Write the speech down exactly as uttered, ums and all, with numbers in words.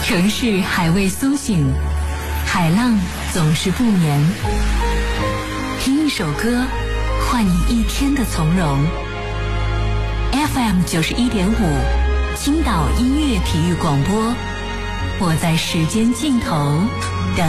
城市还未苏醒，海浪总是不眠。听一首歌，换你一天的从容。F M 九十一点五，青岛音乐体育广播。我在时间尽头